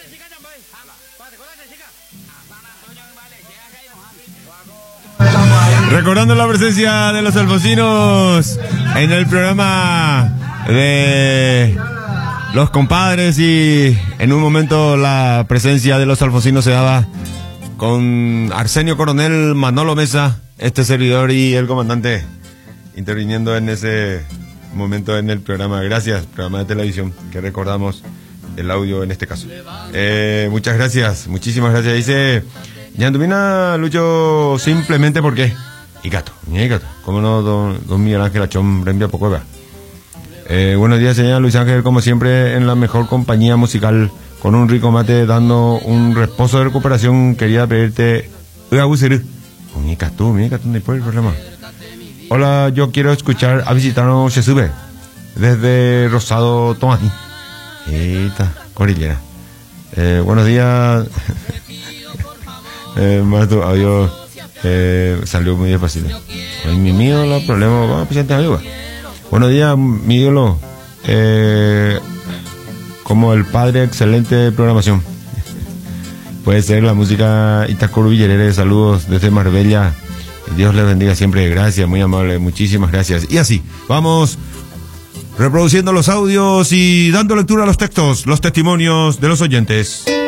Recordando la presencia de los alfonsinos en el programa de los compadres, y en un momento la presencia de los alfonsinos se daba con Arsenio Coronel, Manolo Mesa, este servidor y el comandante interviniendo en ese momento en el programa. Gracias, programa de televisión que recordamos el audio en este caso. Muchas gracias, muchísimas gracias. Dice Yantumina Lucho, simplemente porque y gato, cómo no, don Miguel Ángel Achón, reenvía poco acá. Buenos días, señora Luis Ángel, como siempre en la mejor compañía musical, con un rico mate, dando un reposo de recuperación. Quería pedirte mira tú, no hay problema. Hola, yo quiero escuchar a visitarnos se sube desde Rosado Tomatí. Cordillera. Buenos días. Más tu audio salió muy fácil. Ay, mi ídolo, problema, vamos a presentar algo. Buenos días, mi ídolo. Como el padre, excelente programación. Puede ser la música Itacuru Villarere. Saludos desde Marbella. Dios les bendiga siempre. Gracias, muy amable, muchísimas gracias. Y así, vamos reproduciendo los audios y dando lectura a los textos, los testimonios de los oyentes.